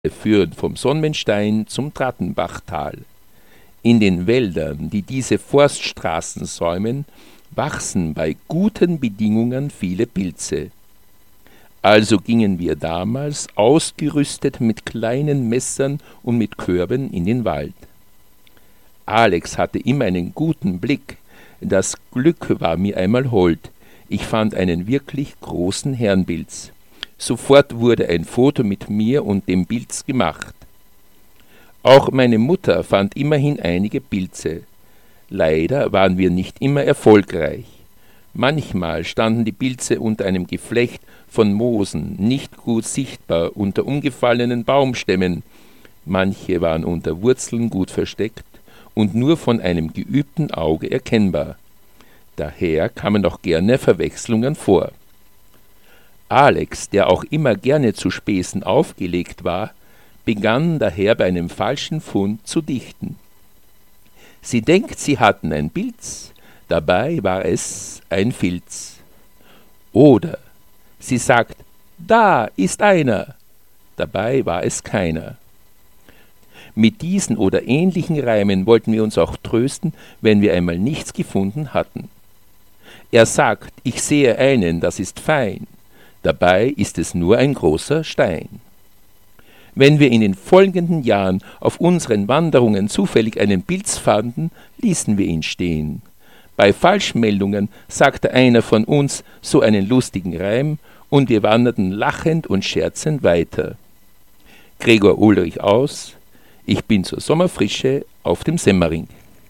führen vom Sonnenstein zum Trattenbachtal. In den Wäldern, die diese Forststraßen säumen, wachsen bei guten Bedingungen viele Pilze. Also gingen wir damals ausgerüstet mit kleinen Messern und mit Körben in den Wald. Alex hatte immer einen guten Blick. Das Glück war mir einmal hold. Ich fand einen wirklich großen Herrenpilz. Sofort wurde ein Foto mit mir und dem Pilz gemacht. Auch meine Mutter fand immerhin einige Pilze. Leider waren wir nicht immer erfolgreich. Manchmal standen die Pilze unter einem Geflecht von Moosen, nicht gut sichtbar unter umgefallenen Baumstämmen. Manche waren unter Wurzeln gut versteckt und nur von einem geübten Auge erkennbar. Daher kamen auch gerne Verwechslungen vor. Alex, der auch immer gerne zu Späßen aufgelegt war, begann daher bei einem falschen Fund zu dichten. Sie denkt, sie hatten ein Pilz, dabei war es ein Filz. Oder sie sagt, da ist einer, dabei war es keiner. Mit diesen oder ähnlichen Reimen wollten wir uns auch trösten, wenn wir einmal nichts gefunden hatten. Er sagt, ich sehe einen, das ist fein, dabei ist es nur ein großer Stein. Wenn wir in den folgenden Jahren auf unseren Wanderungen zufällig einen Pilz fanden, ließen wir ihn stehen. Bei Falschmeldungen sagte einer von uns so einen lustigen Reim und wir wanderten lachend und scherzend weiter. Gregor Ulrich aus, ich bin zur Sommerfrische auf dem Semmering.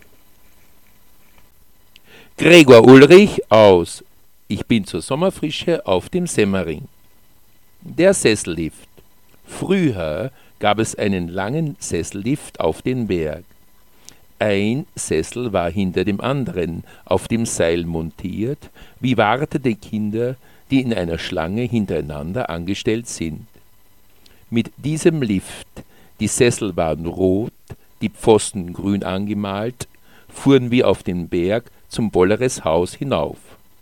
Gregor Ulrich aus, ich bin zur Sommerfrische auf dem Semmering. Der Sessellift. Früher gab es einen langen Sessellift auf den Berg. Ein Sessel war hinter dem anderen auf dem Seil montiert, wie wartende Kinder, die in einer Schlange hintereinander angestellt sind. Mit diesem Lift, die Sessel waren rot, die Pfosten grün angemalt, fuhren wir auf den Berg zum Bolleres Haus hinauf.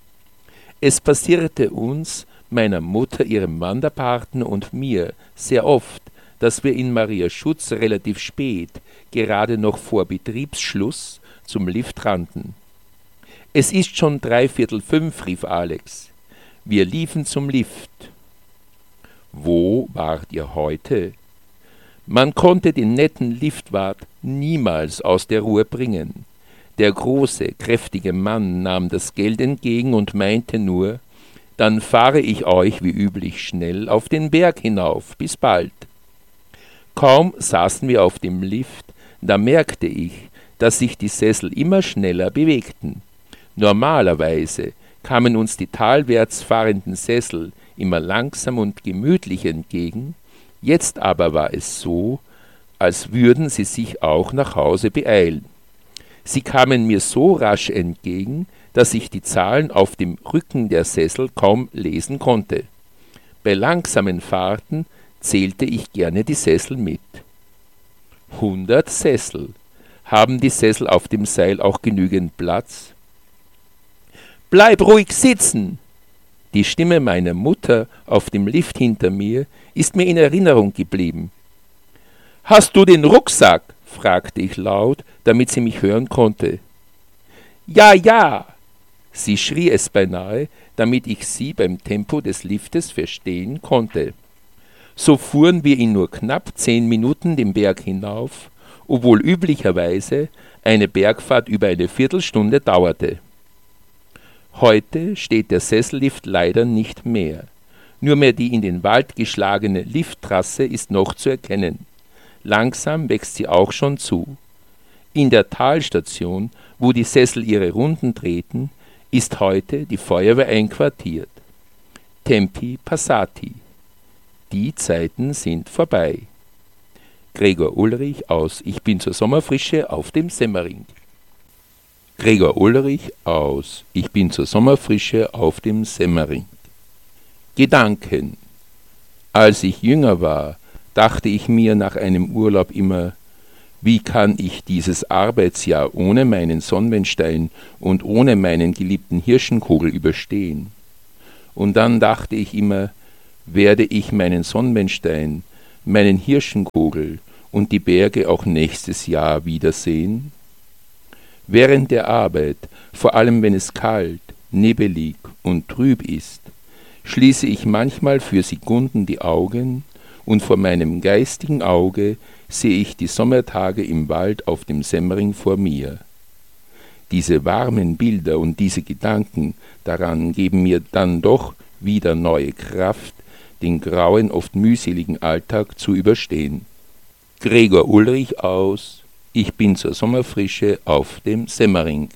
Es passierte uns, meiner Mutter, ihrem Wanderpartner und mir sehr oft, dass wir in Maria Schutz relativ spät, gerade noch vor Betriebsschluss, zum Lift rannten. Es ist schon 5:15, rief Alex. Wir liefen zum Lift. Wo wart ihr heute? Man konnte den netten Liftwart niemals aus der Ruhe bringen. Der große, kräftige Mann nahm das Geld entgegen und meinte nur, dann fahre ich euch wie üblich schnell auf den Berg hinauf. Bis bald. Kaum saßen wir auf dem Lift, da merkte ich, dass sich die Sessel immer schneller bewegten. Normalerweise kamen uns die talwärts fahrenden Sessel immer langsam und gemütlich entgegen, jetzt aber war es so, als würden sie sich auch nach Hause beeilen. Sie kamen mir so rasch entgegen, dass ich die Zahlen auf dem Rücken der Sessel kaum lesen konnte. Bei langsamen Fahrten zählte ich gerne die Sessel mit. 100 Sessel. Haben die Sessel auf dem Seil auch genügend Platz? Bleib ruhig sitzen! Die Stimme meiner Mutter auf dem Lift hinter mir ist mir in Erinnerung geblieben. Hast du den Rucksack? Fragte ich laut, damit sie mich hören konnte. Ja, ja! Sie schrie es beinahe, damit ich sie beim Tempo des Liftes verstehen konnte. So fuhren wir in nur knapp 10 Minuten den Berg hinauf, obwohl üblicherweise eine Bergfahrt über eine Viertelstunde dauerte. Heute steht der Sessellift leider nicht mehr. Nur mehr die in den Wald geschlagene Lifttrasse ist noch zu erkennen. Langsam wächst sie auch schon zu. In der Talstation, wo die Sessel ihre Runden drehten, ist heute die Feuerwehr einquartiert. Tempi passati. Die Zeiten sind vorbei. Gregor Ulrich aus Ich bin zur Sommerfrische auf dem Semmering. Gregor Ulrich aus Ich bin zur Sommerfrische auf dem Semmering. Gedanken. Als ich jünger war, dachte ich mir nach einem Urlaub immer, wie kann ich dieses Arbeitsjahr ohne meinen Sonnenstein und ohne meinen geliebten Hirschenkogel überstehen? Und dann dachte ich immer, werde ich meinen Sonnenstein, meinen Hirschenkogel und die Berge auch nächstes Jahr wiedersehen? Während der Arbeit, vor allem wenn es kalt, nebelig und trüb ist, schließe ich manchmal für Sekunden die Augen und vor meinem geistigen Auge sehe ich die Sommertage im Wald auf dem Semmering vor mir. Diese warmen Bilder und diese Gedanken daran geben mir dann doch wieder neue Kraft, den grauen, oft mühseligen Alltag zu überstehen. Gregor Ulrich aus Ich bin zur Sommerfrische auf dem Semmering.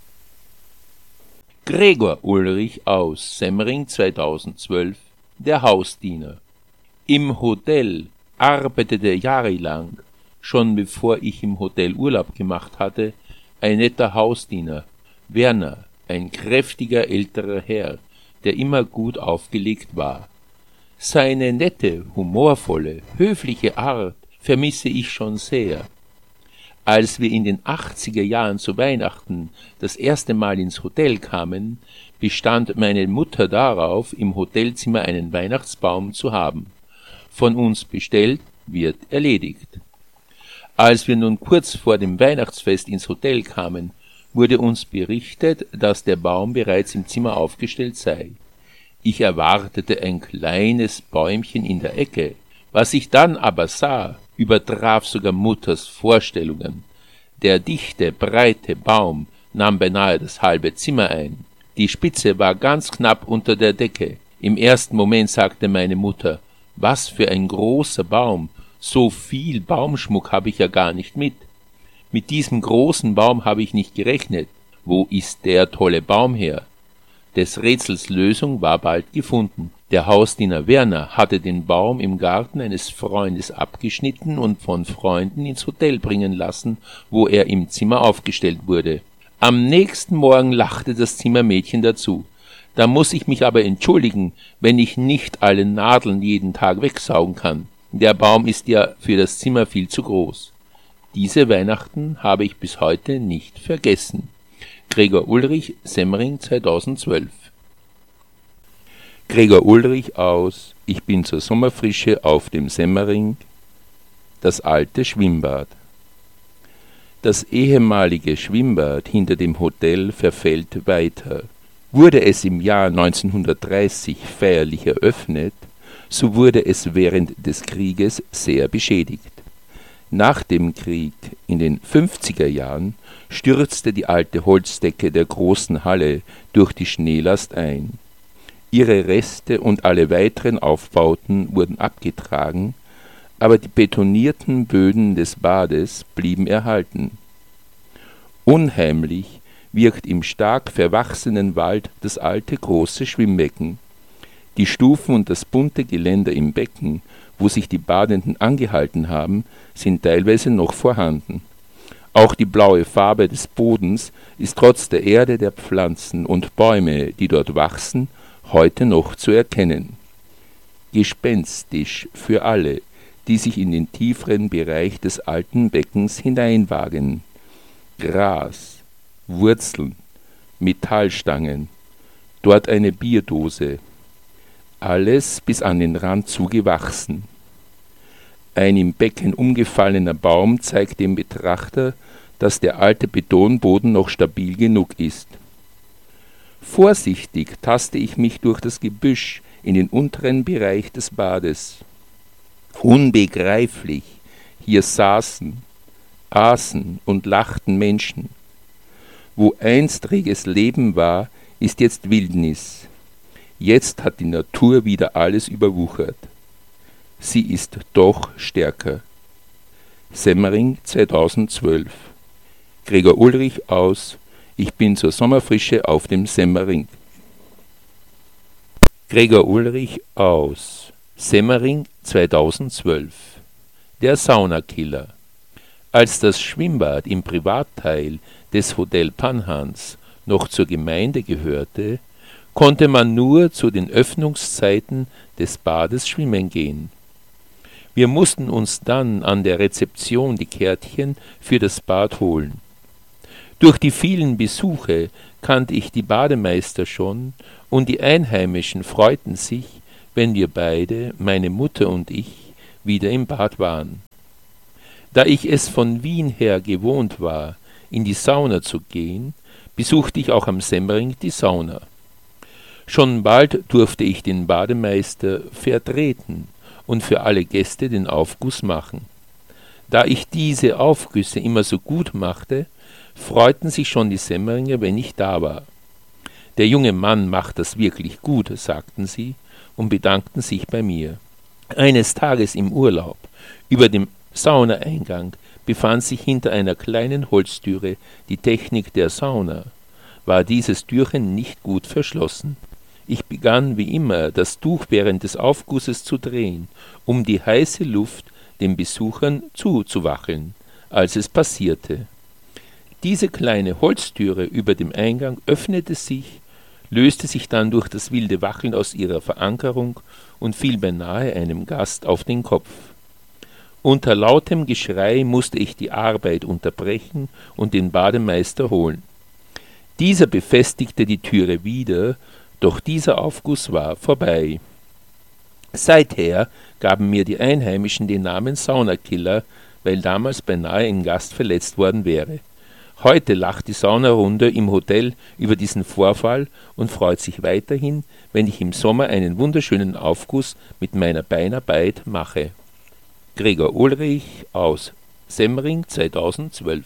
Gregor Ulrich aus Semmering 2012, der Hausdiener. Im Hotel arbeitete jahrelang, schon bevor ich im Hotel Urlaub gemacht hatte, ein netter Hausdiener, Werner, ein kräftiger älterer Herr, der immer gut aufgelegt war. Seine nette, humorvolle, höfliche Art vermisse ich schon sehr. Als wir in den 80er Jahren zu Weihnachten das erste Mal ins Hotel kamen, bestand meine Mutter darauf, im Hotelzimmer einen Weihnachtsbaum zu haben. Von uns bestellt, wird erledigt. Als wir nun kurz vor dem Weihnachtsfest ins Hotel kamen, wurde uns berichtet, dass der Baum bereits im Zimmer aufgestellt sei. Ich erwartete ein kleines Bäumchen in der Ecke. Was ich dann aber sah, übertraf sogar Mutters Vorstellungen. Der dichte, breite Baum nahm beinahe das halbe Zimmer ein. Die Spitze war ganz knapp unter der Decke. Im ersten Moment sagte meine Mutter, was für ein großer Baum, so viel Baumschmuck habe ich ja gar nicht mit. Mit diesem großen Baum habe ich nicht gerechnet. Wo ist der tolle Baum her? Des Rätsels Lösung war bald gefunden. Der Hausdiener Werner hatte den Baum im Garten eines Freundes abgeschnitten und von Freunden ins Hotel bringen lassen, wo er im Zimmer aufgestellt wurde. Am nächsten Morgen lachte das Zimmermädchen dazu. Da muss ich mich aber entschuldigen, wenn ich nicht alle Nadeln jeden Tag wegsaugen kann. Der Baum ist ja für das Zimmer viel zu groß. Diese Weihnachten habe ich bis heute nicht vergessen. Gregor Ulrich, Semmering 2012. Gregor Ulrich aus Ich bin zur Sommerfrische auf dem Semmering. Das alte Schwimmbad. Das ehemalige Schwimmbad hinter dem Hotel verfällt weiter. Wurde es im Jahr 1930 feierlich eröffnet, so wurde es während des Krieges sehr beschädigt. Nach dem Krieg, in den 50er Jahren, stürzte die alte Holzdecke der großen Halle durch die Schneelast ein. Ihre Reste und alle weiteren Aufbauten wurden abgetragen, aber die betonierten Böden des Bades blieben erhalten. Unheimlich wirkt im stark verwachsenen Wald das alte große Schwimmbecken. Die Stufen und das bunte Geländer im Becken, wo sich die Badenden angehalten haben, sind teilweise noch vorhanden. Auch die blaue Farbe des Bodens ist trotz der Erde, der Pflanzen und Bäume, die dort wachsen, heute noch zu erkennen. Gespenstisch für alle, die sich in den tieferen Bereich des alten Beckens hineinwagen. Gras, Wurzeln, Metallstangen, dort eine Bierdose, alles bis an den Rand zugewachsen. Ein im Becken umgefallener Baum zeigt dem Betrachter, dass der alte Betonboden noch stabil genug ist. Vorsichtig taste ich mich durch das Gebüsch in den unteren Bereich des Bades. Unbegreiflich, hier saßen, aßen und lachten Menschen. Wo einst reges Leben war, ist jetzt Wildnis. Jetzt hat die Natur wieder alles überwuchert. Sie ist doch stärker. Semmering 2012. Gregor Ulrich aus Ich bin zur Sommerfrische auf dem Semmering. Gregor Ulrich aus Semmering 2012. Der Saunakiller. Als das Schwimmbad im Privatteil des Hotel Panhans noch zur Gemeinde gehörte, konnte man nur zu den Öffnungszeiten des Bades schwimmen gehen. Wir mussten uns dann an der Rezeption die Kärtchen für das Bad holen. Durch die vielen Besuche kannte ich die Bademeister schon, und die Einheimischen freuten sich, wenn wir beide, meine Mutter und ich, wieder im Bad waren. Da ich es von Wien her gewohnt war, in die Sauna zu gehen, besuchte ich auch am Semmering die Sauna. Schon bald durfte ich den Bademeister vertreten und für alle Gäste den Aufguss machen. Da ich diese Aufgüsse immer so gut machte, freuten sich schon die Semmeringer, wenn ich da war. Der junge Mann macht das wirklich gut, sagten sie und bedankten sich bei mir. Eines Tages im Urlaub, über dem Saunaeingang, befand sich hinter einer kleinen Holztüre die Technik der Sauna. War dieses Türchen nicht gut verschlossen. Ich begann wie immer, das Tuch während des Aufgusses zu drehen, um die heiße Luft den Besuchern zuzuwacheln, als es passierte. Diese kleine Holztüre über dem Eingang öffnete sich, löste sich dann durch das wilde Wackeln aus ihrer Verankerung und fiel beinahe einem Gast auf den Kopf. Unter lautem Geschrei musste ich die Arbeit unterbrechen und den Bademeister holen. Dieser befestigte die Türe wieder, doch dieser Aufguss war vorbei. Seither gaben mir die Einheimischen den Namen Saunakiller, weil damals beinahe ein Gast verletzt worden wäre. Heute lacht die Saunarunde im Hotel über diesen Vorfall und freut sich weiterhin, wenn ich im Sommer einen wunderschönen Aufguss mit meiner Beinarbeit mache. Gregor Ulrich aus Semmering 2012.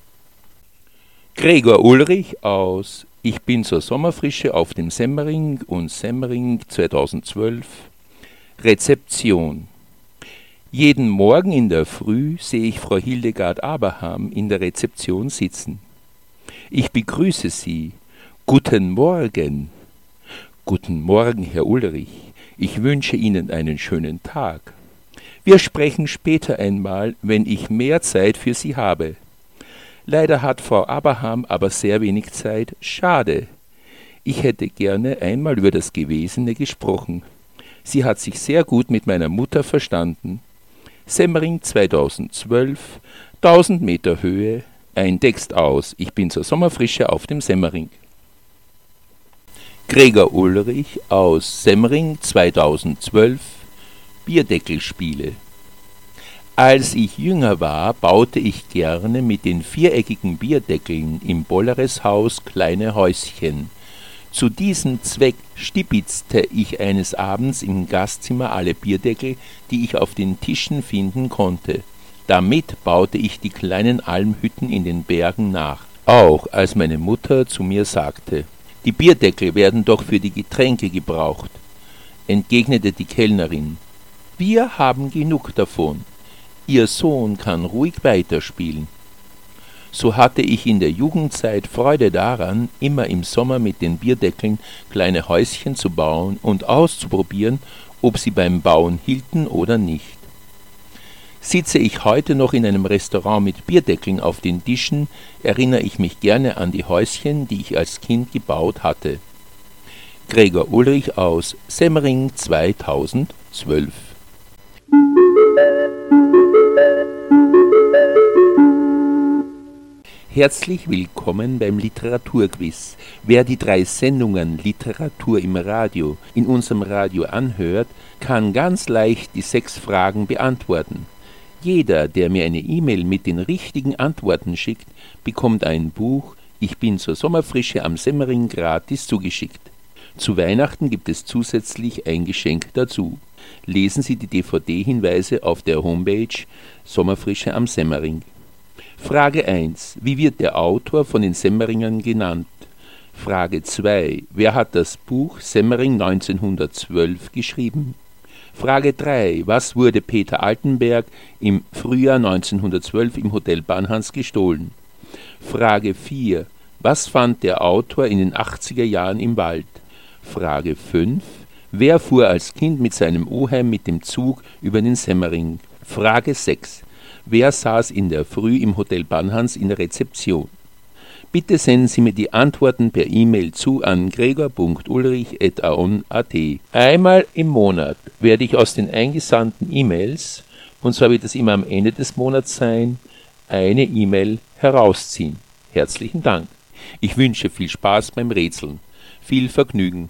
Gregor Ulrich aus Ich bin zur Sommerfrische auf dem Semmering und Semmering 2012. Rezeption. Jeden Morgen in der Früh sehe ich Frau Hildegard Abraham in der Rezeption sitzen. Ich begrüße Sie. Guten Morgen. Guten Morgen, Herr Ulrich. Ich wünsche Ihnen einen schönen Tag. Wir sprechen später einmal, wenn ich mehr Zeit für Sie habe. Leider hat Frau Abraham aber sehr wenig Zeit. Schade. Ich hätte gerne einmal über das Gewesene gesprochen. Sie hat sich sehr gut mit meiner Mutter verstanden. Semmering 2012, 1000 Meter Höhe, ein Text aus. Ich bin zur Sommerfrische auf dem Semmering. Gregor Ulrich aus Semmering 2012, Bierdeckelspiele. Als ich jünger war, baute ich gerne mit den viereckigen Bierdeckeln im Bollereshaus kleine Häuschen. Zu diesem Zweck stibitzte ich eines Abends im Gastzimmer alle Bierdeckel, die ich auf den Tischen finden konnte. Damit baute ich die kleinen Almhütten in den Bergen nach. Auch als meine Mutter zu mir sagte, die Bierdeckel werden doch für die Getränke gebraucht, entgegnete die Kellnerin. Wir haben genug davon. Ihr Sohn kann ruhig weiterspielen. So hatte ich in der Jugendzeit Freude daran, immer im Sommer mit den Bierdeckeln kleine Häuschen zu bauen und auszuprobieren, ob sie beim Bauen hielten oder nicht. Sitze ich heute noch in einem Restaurant mit Bierdeckeln auf den Tischen, erinnere ich mich gerne an die Häuschen, die ich als Kind gebaut hatte. Gregor Ulrich aus Semmering 2012. Herzlich willkommen beim Literaturquiz. Wer die 3 Sendungen Literatur im Radio in unserem Radio anhört, kann ganz leicht die 6 Fragen beantworten. Jeder, der mir eine E-Mail mit den richtigen Antworten schickt, bekommt ein Buch Ich bin zur Sommerfrische am Semmering gratis zugeschickt. Zu Weihnachten gibt es zusätzlich ein Geschenk dazu. Lesen Sie die DVD-Hinweise auf der Homepage Sommerfrische am Semmering. Frage 1. Wie wird der Autor von den Semmeringern genannt? Frage 2. Wer hat das Buch Semmering 1912 geschrieben? Frage 3. Was wurde Peter Altenberg im Frühjahr 1912 im Hotel Banhans gestohlen? Frage 4. Was fand der Autor in den 80er Jahren im Wald? Frage 5. Wer fuhr als Kind mit seinem Oheim mit dem Zug über den Semmering? Frage 6. Wer saß in der Früh im Hotel Banhans in der Rezeption? Bitte senden Sie mir die Antworten per E-Mail zu an gregor.ulrich@aon.at. Einmal im Monat werde ich aus den eingesandten E-Mails, und zwar wird es immer am Ende des Monats sein, eine E-Mail herausziehen. Herzlichen Dank. Ich wünsche viel Spaß beim Rätseln. Viel Vergnügen.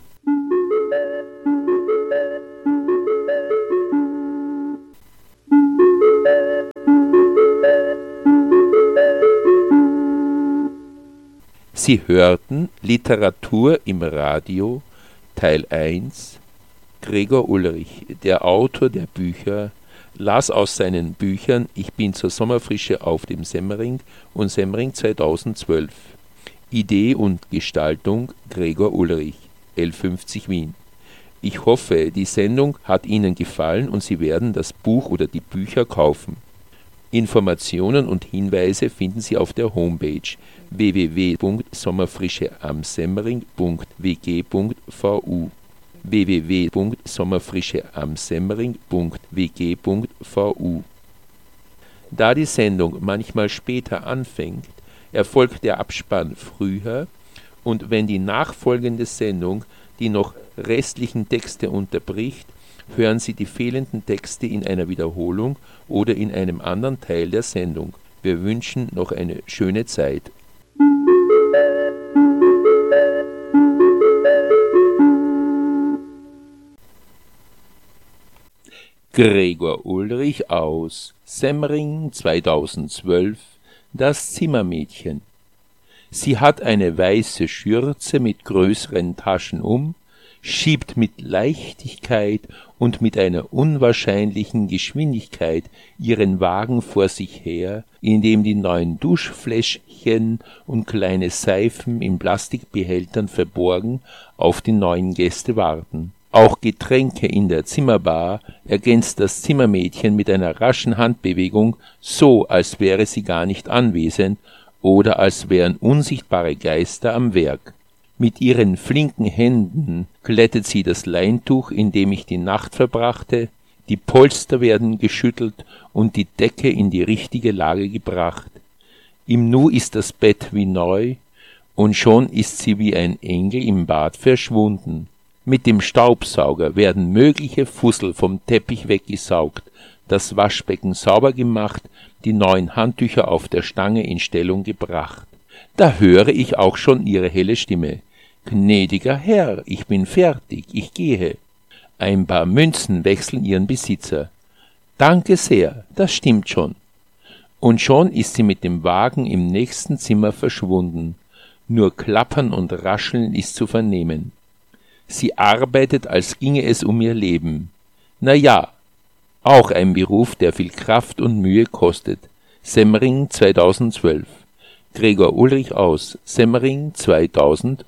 Sie hörten Literatur im Radio, Teil 1. Gregor Ulrich, der Autor der Bücher, las aus seinen Büchern Ich bin zur Sommerfrische auf dem Semmering und Semmering 2012. Idee und Gestaltung Gregor Ulrich, L50 Wien. Ich hoffe, die Sendung hat Ihnen gefallen und Sie werden das Buch oder die Bücher kaufen. Informationen und Hinweise finden Sie auf der Homepage www.sommerfrischeamsemmering.wg.vu www.sommerfrischeamsemmering.wg.vu. Da die Sendung manchmal später anfängt, erfolgt der Abspann früher, und wenn die nachfolgende Sendung die noch restlichen Texte unterbricht, hören Sie die fehlenden Texte in einer Wiederholung oder in einem anderen Teil der Sendung. Wir wünschen noch eine schöne Zeit. Gregor Ulrich aus Semmering 2012, das Zimmermädchen. Sie hat eine weiße Schürze mit größeren Taschen schiebt mit Leichtigkeit und mit einer unwahrscheinlichen Geschwindigkeit ihren Wagen vor sich her, in dem die neuen Duschfläschchen und kleine Seifen in Plastikbehältern verborgen auf die neuen Gäste warten. Auch Getränke in der Zimmerbar ergänzt das Zimmermädchen mit einer raschen Handbewegung, so als wäre sie gar nicht anwesend oder als wären unsichtbare Geister am Werk. Mit ihren flinken Händen glättet sie das Leintuch, in dem ich die Nacht verbrachte, die Polster werden geschüttelt und die Decke in die richtige Lage gebracht. Im Nu ist das Bett wie neu, und schon ist sie wie ein Engel im Bad verschwunden. Mit dem Staubsauger werden mögliche Fussel vom Teppich weggesaugt, das Waschbecken sauber gemacht, die neuen Handtücher auf der Stange in Stellung gebracht. Da höre ich auch schon ihre helle Stimme. »Gnädiger Herr, ich bin fertig, ich gehe.« Ein paar Münzen wechseln ihren Besitzer. »Danke sehr, das stimmt schon.« Und schon ist sie mit dem Wagen im nächsten Zimmer verschwunden. Nur Klappern und Rascheln ist zu vernehmen. Sie arbeitet, als ginge es um ihr Leben. Na ja, auch ein Beruf, der viel Kraft und Mühe kostet. Semmering 2012. Gregor Ulrich aus Semmering 2012.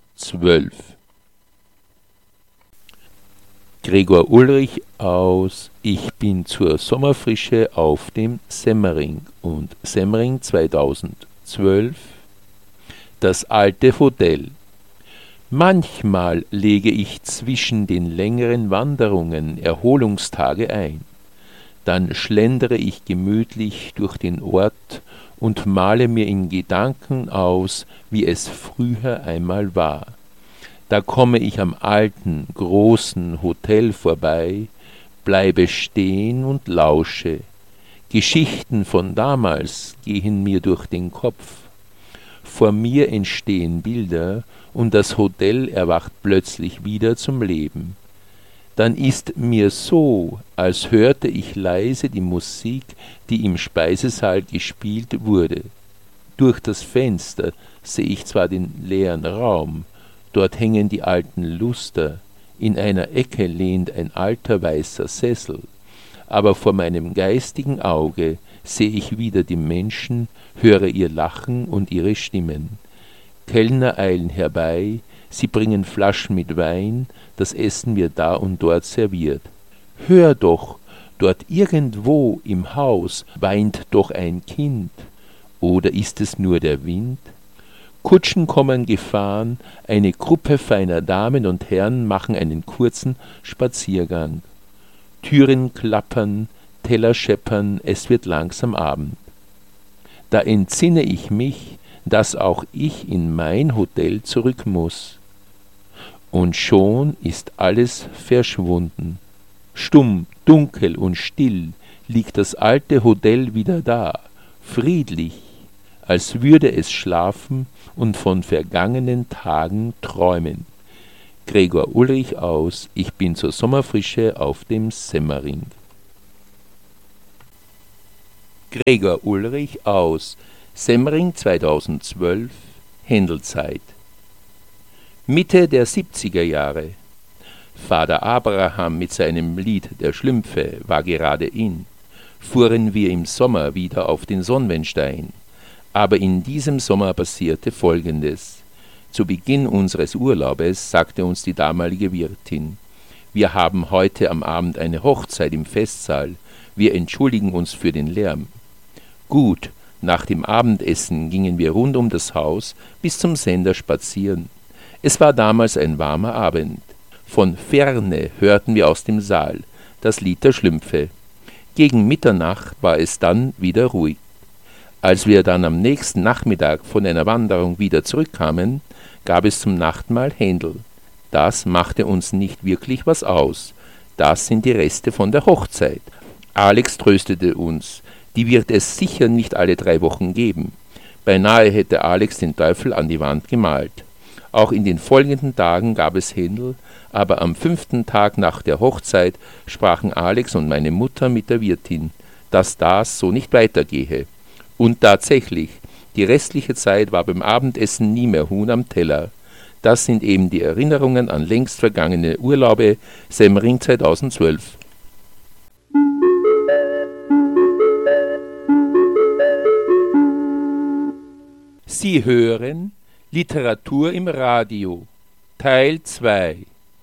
Gregor Ulrich aus Ich bin zur Sommerfrische auf dem Semmering und Semmering 2012. Das alte Hotel. Manchmal lege ich zwischen den längeren Wanderungen Erholungstage ein. Dann schlendere ich gemütlich durch den Ort und male mir in Gedanken aus, wie es früher einmal war. Da komme ich am alten, großen Hotel vorbei, bleibe stehen und lausche. Geschichten von damals gehen mir durch den Kopf. Vor mir entstehen Bilder, und das Hotel erwacht plötzlich wieder zum Leben. Dann ist mir so, als hörte ich leise die Musik, die im Speisesaal gespielt wurde. Durch das Fenster sehe ich zwar den leeren Raum, dort hängen die alten Luster, in einer Ecke lehnt ein alter weißer Sessel, aber vor meinem geistigen Auge sehe ich wieder die Menschen, höre ihr Lachen und ihre Stimmen. Kellner eilen herbei, sie bringen Flaschen mit Wein, das Essen wird da und dort serviert. Hör doch, dort irgendwo im Haus weint doch ein Kind. Oder ist es nur der Wind? Kutschen kommen gefahren, eine Gruppe feiner Damen und Herren machen einen kurzen Spaziergang. Türen klappern, Teller scheppern, es wird langsam Abend. Da entsinne ich mich, dass auch ich in mein Hotel zurück muss. Und schon ist alles verschwunden. Stumm, dunkel und still liegt das alte Hotel wieder da, friedlich, als würde es schlafen und von vergangenen Tagen träumen. Gregor Ulrich aus Ich bin zur Sommerfrische auf dem Semmering. Gregor Ulrich aus Semmering 2012, Händelzeit. Mitte der 70er Jahre. Vater Abraham mit seinem Lied Der Schlümpfe war gerade in. Fuhren wir im Sommer wieder auf den Sonnwendstein. Aber in diesem Sommer passierte Folgendes. Zu Beginn unseres Urlaubes sagte uns die damalige Wirtin: Wir haben heute am Abend eine Hochzeit im Festsaal. Wir entschuldigen uns für den Lärm. Gut, nach dem Abendessen gingen wir rund um das Haus bis zum Sender spazieren. Es war damals ein warmer Abend. Von ferne hörten wir aus dem Saal das Lied der Schlümpfe. Gegen Mitternacht war es dann wieder ruhig. Als wir dann am nächsten Nachmittag von einer Wanderung wieder zurückkamen, gab es zum Nachtmahl Händel. Das machte uns nicht wirklich was aus. Das sind die Reste von der Hochzeit. Alex tröstete uns, die wird es sicher nicht alle 3 Wochen geben. Beinahe hätte Alex den Teufel an die Wand gemalt. Auch in den folgenden Tagen gab es Händel, aber am 5. Tag nach der Hochzeit sprachen Alex und meine Mutter mit der Wirtin, dass das so nicht weitergehe. Und tatsächlich, die restliche Zeit war beim Abendessen nie mehr Huhn am Teller. Das sind eben die Erinnerungen an längst vergangene Urlaube, Semmering 2012. Sie hören Literatur im Radio, Teil 2.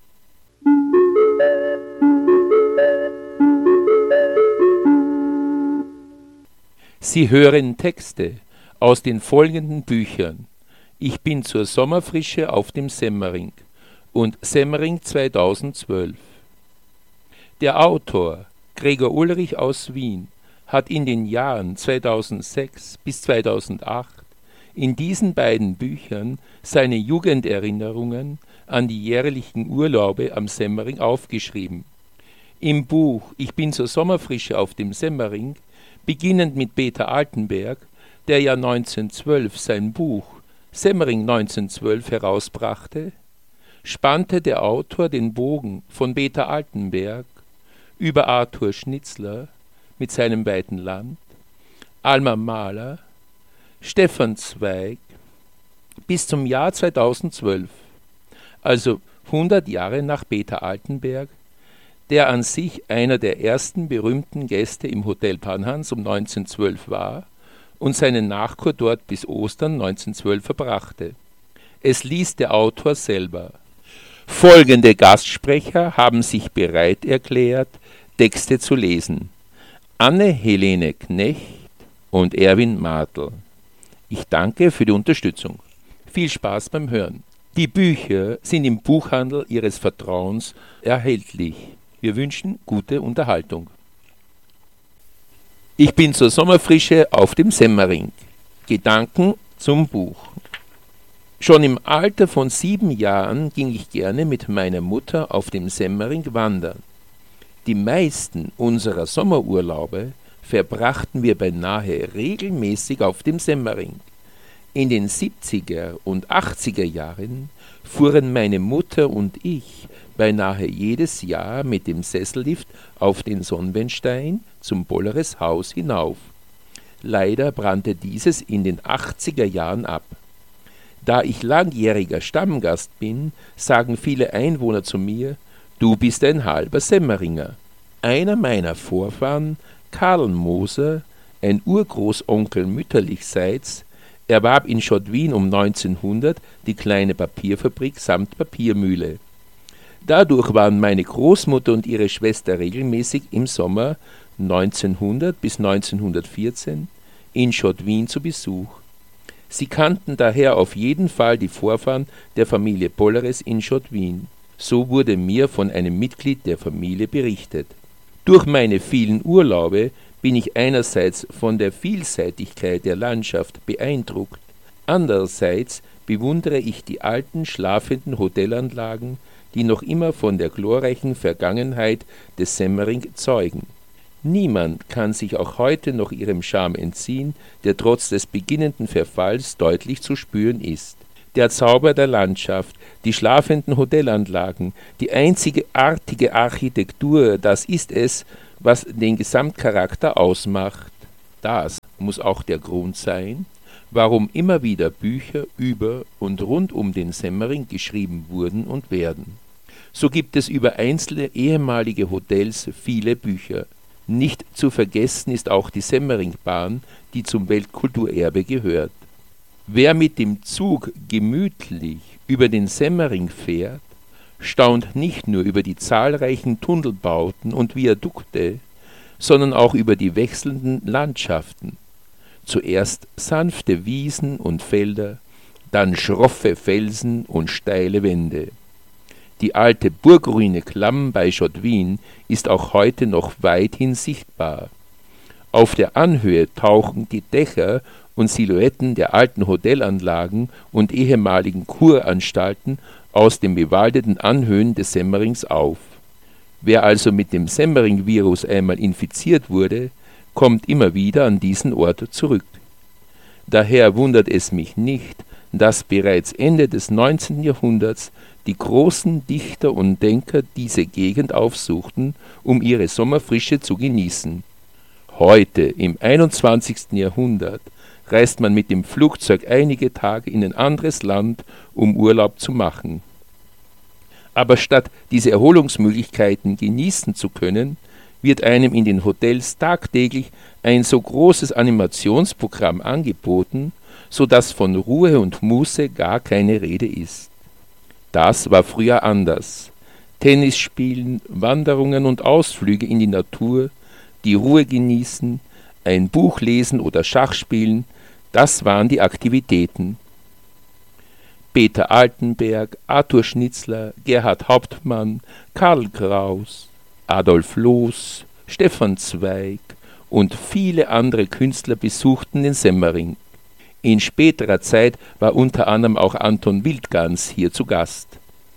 Sie hören Texte aus den folgenden Büchern: Ich bin zur Sommerfrische auf dem Semmering und Semmering 2012. Der Autor, Gregor Ulrich aus Wien, hat in den Jahren 2006 bis 2008 in diesen beiden Büchern seine Jugenderinnerungen an die jährlichen Urlaube am Semmering aufgeschrieben. Im Buch Ich bin zur Sommerfrische auf dem Semmering, beginnend mit Peter Altenberg, der ja 1912 sein Buch Semmering 1912 herausbrachte, spannte der Autor den Bogen von Peter Altenberg über Arthur Schnitzler mit seinem weiten Land, Alma Mahler, Stefan Zweig bis zum Jahr 2012, also 100 Jahre nach Peter Altenberg, der an sich einer der ersten berühmten Gäste im Hotel Panhans um 1912 war und seinen Nachkur dort bis Ostern 1912 verbrachte. Es liest der Autor selber. Folgende Gastsprecher haben sich bereit erklärt, Texte zu lesen: Anne-Helene Knecht und Erwin Martl. Ich danke für die Unterstützung. Viel Spaß beim Hören. Die Bücher sind im Buchhandel Ihres Vertrauens erhältlich. Wir wünschen gute Unterhaltung. Ich bin zur Sommerfrische auf dem Semmering. Gedanken zum Buch. Schon im Alter von 7 Jahren ging ich gerne mit meiner Mutter auf dem Semmering wandern. Die meisten unserer Sommerurlaube verbrachten wir beinahe regelmäßig auf dem Semmering. In den 70er und 80er Jahren fuhren meine Mutter und ich beinahe jedes Jahr mit dem Sessellift auf den Sonnwendstein zum Bolleres Haus hinauf. Leider brannte dieses in den 80er Jahren ab. Da ich langjähriger Stammgast bin, sagen viele Einwohner zu mir: Du bist ein halber Semmeringer. Einer meiner Vorfahren, Karl Moser, ein Urgroßonkel mütterlichseits, erwarb in Schottwien um 1900 die kleine Papierfabrik samt Papiermühle. Dadurch waren meine Großmutter und ihre Schwester regelmäßig im Sommer 1900 bis 1914 in Schottwien zu Besuch. Sie kannten daher auf jeden Fall die Vorfahren der Familie Bolleres in Schottwien. So wurde mir von einem Mitglied der Familie berichtet. Durch meine vielen Urlaube bin ich einerseits von der Vielseitigkeit der Landschaft beeindruckt, andererseits bewundere ich die alten, schlafenden Hotelanlagen, die noch immer von der glorreichen Vergangenheit des Semmering zeugen. Niemand kann sich auch heute noch ihrem Charme entziehen, der trotz des beginnenden Verfalls deutlich zu spüren ist. Der Zauber der Landschaft, die schlafenden Hotelanlagen, die einzigartige Architektur, das ist es, was den Gesamtcharakter ausmacht. Das muss auch der Grund sein, warum immer wieder Bücher über und rund um den Semmering geschrieben wurden und werden. So gibt es über einzelne ehemalige Hotels viele Bücher. Nicht zu vergessen ist auch die Semmeringbahn, die zum Weltkulturerbe gehört. Wer mit dem Zug gemütlich über den Semmering fährt, staunt nicht nur über die zahlreichen Tunnelbauten und Viadukte, sondern auch über die wechselnden Landschaften. Zuerst sanfte Wiesen und Felder, dann schroffe Felsen und steile Wände. Die alte Burgruine Klamm bei Schottwien ist auch heute noch weithin sichtbar. Auf der Anhöhe tauchen die Dächer und Silhouetten der alten Hotelanlagen und ehemaligen Kuranstalten aus den bewaldeten Anhöhen des Semmerings auf. Wer also mit dem Semmering-Virus einmal infiziert wurde, kommt immer wieder an diesen Ort zurück. Daher wundert es mich nicht, dass bereits Ende des 19. Jahrhunderts die großen Dichter und Denker diese Gegend aufsuchten, um ihre Sommerfrische zu genießen. Heute, im 21. Jahrhundert, reist man mit dem Flugzeug einige Tage in ein anderes Land, um Urlaub zu machen. Aber statt diese Erholungsmöglichkeiten genießen zu können, wird einem in den Hotels tagtäglich ein so großes Animationsprogramm angeboten, so dass von Ruhe und Muße gar keine Rede ist. Das war früher anders. Tennis spielen, Wanderungen und Ausflüge in die Natur, die Ruhe genießen, ein Buch lesen oder Schach spielen, das waren die Aktivitäten. Peter Altenberg, Arthur Schnitzler, Gerhard Hauptmann, Karl Kraus, Adolf Loos, Stefan Zweig und viele andere Künstler besuchten den Semmering. In späterer Zeit war unter anderem auch Anton Wildgans hier zu Gast.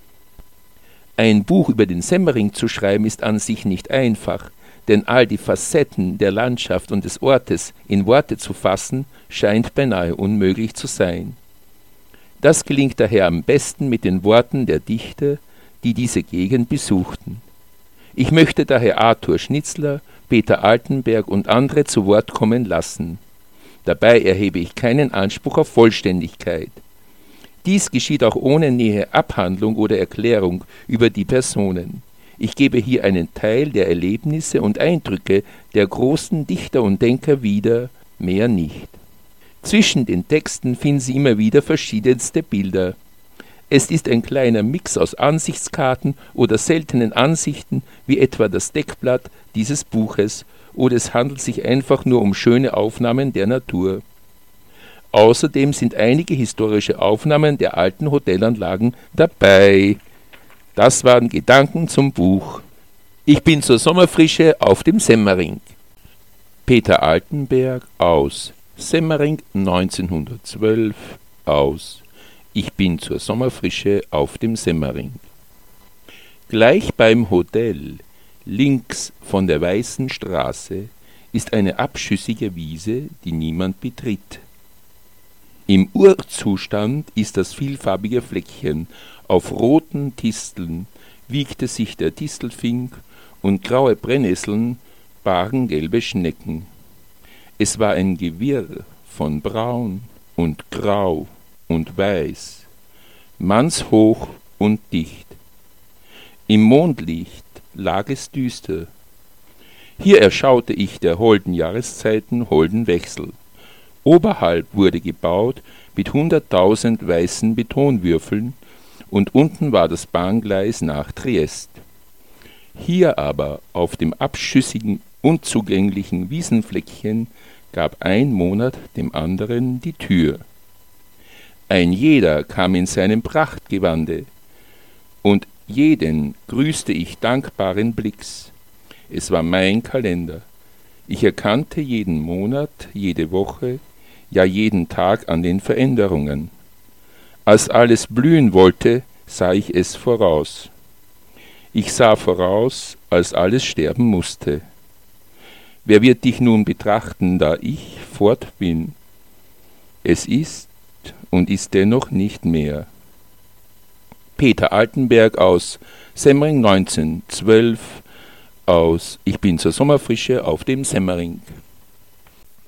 Ein Buch über den Semmering zu schreiben ist an sich nicht einfach, denn all die Facetten der Landschaft und des Ortes in Worte zu fassen, scheint beinahe unmöglich zu sein. Das gelingt daher am besten mit den Worten der Dichter, die diese Gegend besuchten. Ich möchte daher Arthur Schnitzler, Peter Altenberg und andere zu Wort kommen lassen. Dabei erhebe ich keinen Anspruch auf Vollständigkeit. Dies geschieht auch ohne nähere Abhandlung oder Erklärung über die Personen. Ich gebe hier einen Teil der Erlebnisse und Eindrücke der großen Dichter und Denker wieder, mehr nicht. Zwischen den Texten finden Sie immer wieder verschiedenste Bilder. Es ist ein kleiner Mix aus Ansichtskarten oder seltenen Ansichten, wie etwa das Deckblatt dieses Buches, oder es handelt sich einfach nur um schöne Aufnahmen der Natur. Außerdem sind einige historische Aufnahmen der alten Hotelanlagen dabei. Das waren Gedanken zum Buch. Ich bin zur Sommerfrische auf dem Semmering. Peter Altenberg aus Semmering 1912 aus Ich bin zur Sommerfrische auf dem Semmering. Gleich beim Hotel, links von der Weißen Straße, ist eine abschüssige Wiese, die niemand betritt. Im Urzustand ist das vielfarbige Fleckchen. Auf roten Disteln wiegte sich der Distelfink und graue Brennnesseln bargen gelbe Schnecken. Es war ein Gewirr von Braun und Grau und Weiß, mannshoch und dicht. Im Mondlicht lag es düster. Hier erschaute ich der holden Jahreszeiten holden Wechsel. Oberhalb wurde gebaut mit 100.000 weißen Betonwürfeln und unten war das Bahngleis nach Triest. Hier aber, auf dem abschüssigen, unzugänglichen Wiesenfleckchen, gab ein Monat dem anderen die Tür. Ein jeder kam in seinem Prachtgewande, und jeden grüßte ich dankbaren Blicks. Es war mein Kalender. Ich erkannte jeden Monat, jede Woche, ja jeden Tag an den Veränderungen. Als alles blühen wollte, sah ich es voraus. Ich sah voraus, als alles sterben musste. Wer wird dich nun betrachten, da ich fort bin? Es ist und ist dennoch nicht mehr. Peter Altenberg aus Semmering 1912 aus Ich bin zur Sommerfrische auf dem Semmering.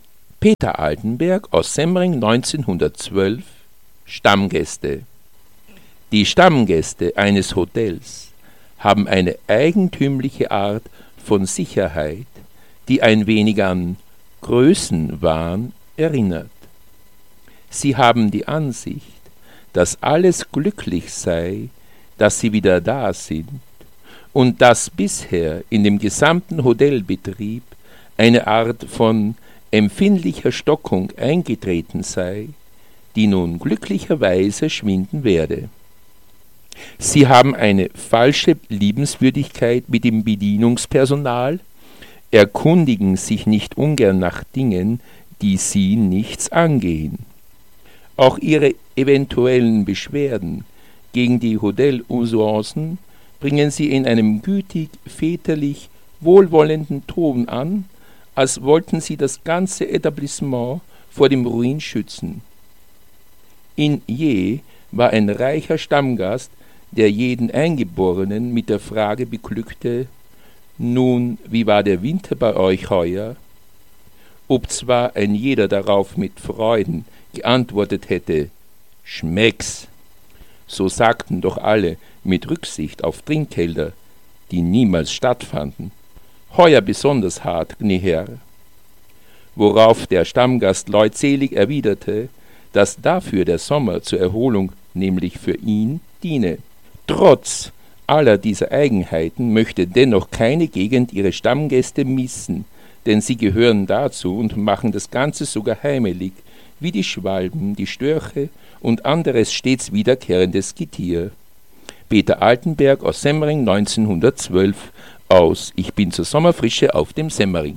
Peter Altenberg aus Semmering 1912. Stammgäste. Die Stammgäste eines Hotels haben eine eigentümliche Art von Sicherheit, die ein wenig an Größenwahn erinnert. Sie haben die Ansicht, dass alles glücklich sei, dass sie wieder da sind und dass bisher in dem gesamten Hotelbetrieb eine Art von empfindlicher Stockung eingetreten sei, die nun glücklicherweise schwinden werde. Sie haben eine falsche Liebenswürdigkeit mit dem Bedienungspersonal, erkundigen sich nicht ungern nach Dingen, die sie nichts angehen. Auch ihre eventuellen Beschwerden gegen die Hotelusancen bringen sie in einem gütig, väterlich, wohlwollenden Ton an, als wollten sie das ganze Etablissement vor dem Ruin schützen. In Je war ein reicher Stammgast, der jeden Eingeborenen mit der Frage beglückte: »Nun, wie war der Winter bei euch heuer?« Obzwar ein jeder darauf mit Freuden geantwortet hätte: »Schmecks«, so sagten doch alle mit Rücksicht auf Trinkgelder, die niemals stattfanden: »Heuer besonders hart, gnä Herr.« Worauf der Stammgast leutselig erwiderte, dass dafür der Sommer zur Erholung, nämlich für ihn, diene. Trotz aller dieser Eigenheiten möchte dennoch keine Gegend ihre Stammgäste missen, denn sie gehören dazu und machen das Ganze sogar heimelig, wie die Schwalben, die Störche und anderes stets wiederkehrendes Getier. Peter Altenberg aus Semmering 1912 aus Ich bin zur Sommerfrische auf dem Semmering.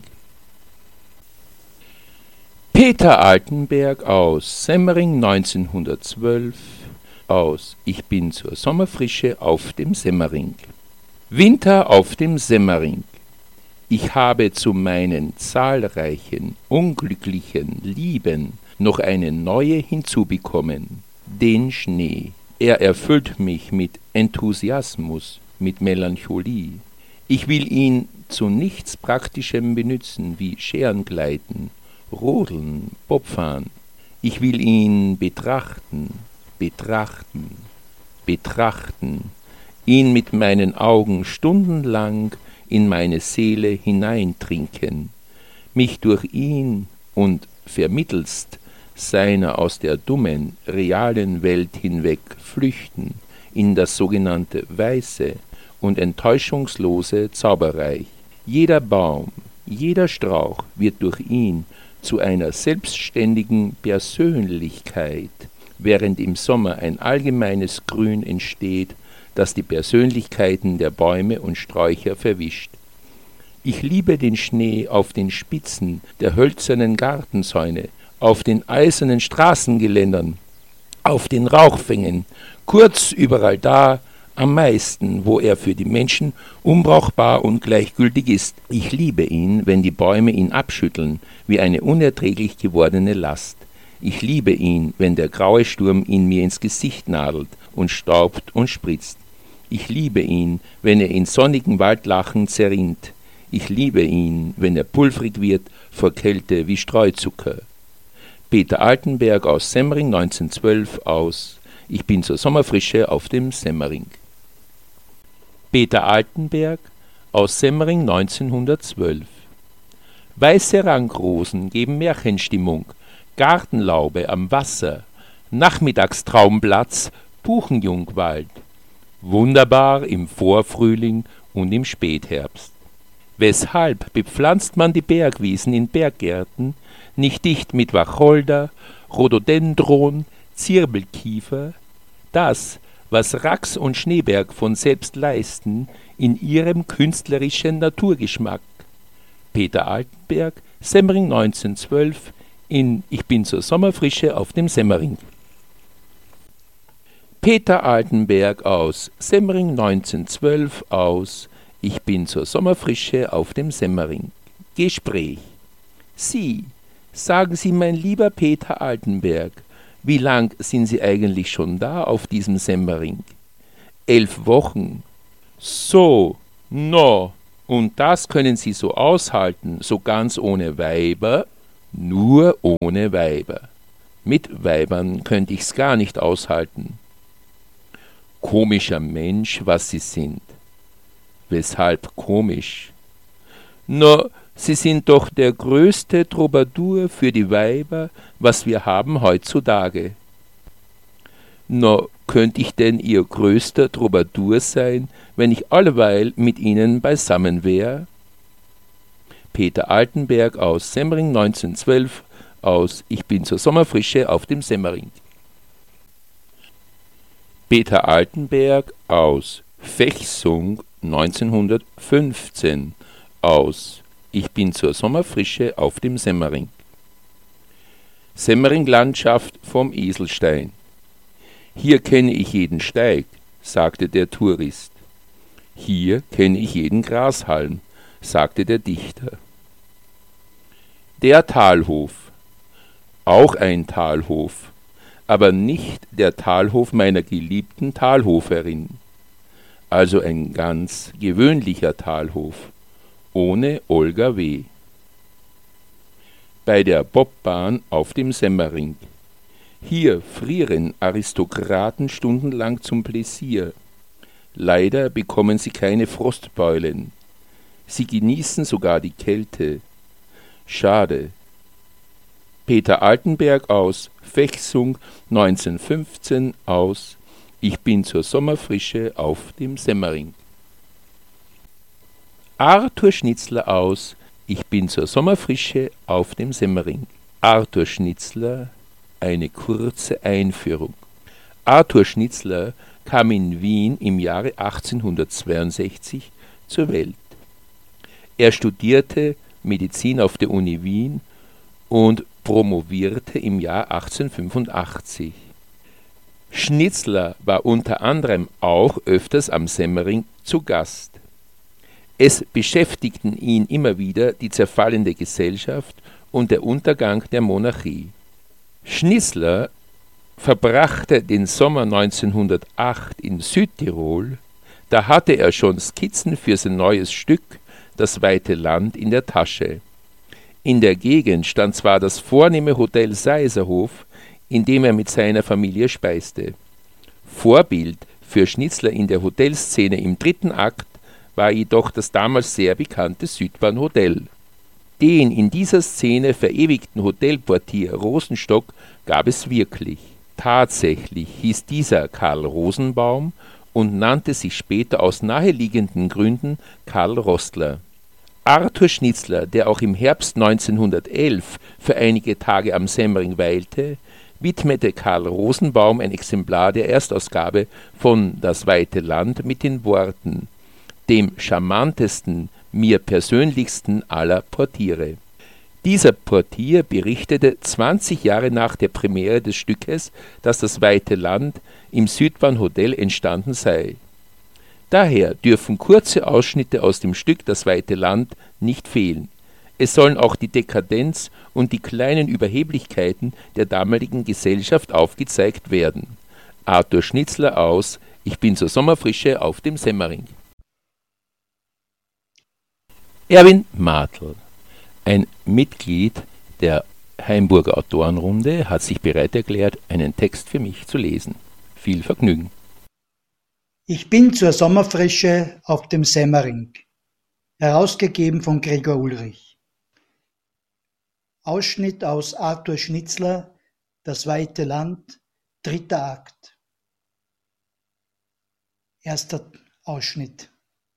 Peter Altenberg aus Semmering 1912 aus Ich bin zur Sommerfrische auf dem Semmering. Winter auf dem Semmering. Ich habe zu meinen zahlreichen, unglücklichen Lieben noch eine neue hinzubekommen, den Schnee. Er erfüllt mich mit Enthusiasmus, mit Melancholie. Ich will ihn zu nichts Praktischem benützen, wie Scherengleiten, Rodeln, Bobfahren. Ich will ihn betrachten, ihn mit meinen Augen stundenlang in meine Seele hineintrinken, mich durch ihn und vermittelst seiner aus der dummen, realen Welt hinweg flüchten in das sogenannte weiße und enttäuschungslose Zauberreich. Jeder Baum, jeder Strauch wird durch ihn zu einer selbstständigen Persönlichkeit, während im Sommer ein allgemeines Grün entsteht, das die Persönlichkeiten der Bäume und Sträucher verwischt. Ich liebe den Schnee auf den Spitzen der hölzernen Gartenzäune, auf den eisernen Straßengeländern, auf den Rauchfängen, kurz überall da, am meisten, wo er für die Menschen unbrauchbar und gleichgültig ist. Ich liebe ihn, wenn die Bäume ihn abschütteln, wie eine unerträglich gewordene Last. Ich liebe ihn, wenn der graue Sturm ihn mir ins Gesicht nadelt und staubt und spritzt. Ich liebe ihn, wenn er in sonnigen Waldlachen zerrinnt. Ich liebe ihn, wenn er pulverig wird vor Kälte wie Streuzucker. Peter Altenberg aus Semmering 1912 aus Ich bin zur Sommerfrische auf dem Semmering. Peter Altenberg aus Semmering 1912. Weiße Rankrosen geben Märchenstimmung, Gartenlaube am Wasser, Nachmittagstraumplatz, Buchenjungwald. Wunderbar im Vorfrühling und im Spätherbst. Weshalb bepflanzt man die Bergwiesen in Berggärten nicht dicht mit Wacholder, Rhododendron, Zirbelkiefer? Das, was Rax und Schneeberg von selbst leisten, in ihrem künstlerischen Naturgeschmack. Peter Altenberg, Semmering 1912, in Ich bin zur Sommerfrische auf dem Semmering. Peter Altenberg aus Semmering 1912 aus Ich bin zur Sommerfrische auf dem Semmering. Gespräch. Sie, sagen Sie, mein lieber Peter Altenberg, wie lang sind Sie eigentlich schon da auf diesem Semmering? 11 Wochen. So, no, und das können Sie so aushalten, so ganz ohne Weiber? Nur ohne Weiber. Mit Weibern könnte ich's gar nicht aushalten. Komischer Mensch, was Sie sind. Weshalb komisch? Na, Sie sind doch der größte Troubadour für die Weiber, was wir haben heutzutage. Na, könnte ich denn Ihr größter Troubadour sein, wenn ich alleweil mit Ihnen beisammen wär? Peter Altenberg aus Semmering 1912 aus Ich bin zur Sommerfrische auf dem Semmering. Peter Altenberg aus Fechsung 1915 aus Ich bin zur Sommerfrische auf dem Semmering. Semmering-Landschaft vom Eselstein. Hier kenne ich jeden Steig, sagte der Tourist. Hier kenne ich jeden Grashalm, sagte der Dichter. Der Talhof. Auch ein Talhof, aber nicht der Talhof meiner geliebten Talhoferin. Also ein ganz gewöhnlicher Talhof, ohne Olga W. Bei der Bobbahn auf dem Semmering. Hier frieren Aristokraten stundenlang zum Pläsier. Leider bekommen sie keine Frostbeulen. Sie genießen sogar die Kälte. Schade. Peter Altenberg aus Fechsung 1915 aus Ich bin zur Sommerfrische auf dem Semmering. Arthur Schnitzler aus Ich bin zur Sommerfrische auf dem Semmering. Arthur Schnitzler, eine kurze Einführung. Arthur Schnitzler kam in Wien im Jahre 1862 zur Welt. Er studierte Medizin auf der Uni Wien und promovierte im Jahr 1885. Schnitzler war unter anderem auch öfters am Semmering zu Gast. Es beschäftigten ihn immer wieder die zerfallende Gesellschaft und der Untergang der Monarchie. Schnitzler verbrachte den Sommer 1908 in Südtirol. Da hatte er schon Skizzen für sein neues Stück Das weite Land in der Tasche. In der Gegend stand zwar das vornehme Hotel Seiserhof, in dem er mit seiner Familie speiste. Vorbild für Schnitzler in der Hotelszene im dritten Akt war jedoch das damals sehr bekannte Südbahnhotel. Den in dieser Szene verewigten Hotelportier Rosenstock gab es wirklich. Tatsächlich hieß dieser Karl Rosenbaum und nannte sich später aus naheliegenden Gründen Karl Rostler. Arthur Schnitzler, der auch im Herbst 1911 für einige Tage am Semmering weilte, widmete Karl Rosenbaum ein Exemplar der Erstausgabe von Das weite Land mit den Worten: dem charmantesten, mir persönlichsten aller Portiere. Dieser Portier berichtete 20 Jahre nach der Premiere des Stückes, dass Das weite Land im Südbahnhotel entstanden sei. Daher dürfen kurze Ausschnitte aus dem Stück Das weite Land nicht fehlen. Es sollen auch die Dekadenz und die kleinen Überheblichkeiten der damaligen Gesellschaft aufgezeigt werden. Arthur Schnitzler aus Ich bin zur Sommerfrische auf dem Semmering. Erwin Martl, ein Mitglied der Hainburger Autorenrunde, hat sich bereit erklärt, einen Text für mich zu lesen. Viel Vergnügen. Ich bin zur Sommerfrische auf dem Semmering. Herausgegeben von Gregor Ulrich. Ausschnitt aus Arthur Schnitzler, Das weite Land, dritter Akt. Erster Ausschnitt.